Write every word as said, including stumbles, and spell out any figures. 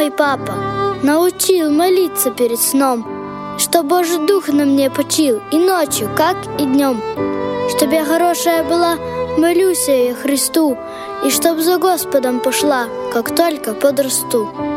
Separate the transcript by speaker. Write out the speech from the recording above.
Speaker 1: мой папа научил молиться перед сном, чтоб Божий Дух на мне почил и ночью, как и днем. Чтоб я хорошая была, молюсь я Христу, и чтоб за Господом пошла, как только подрасту.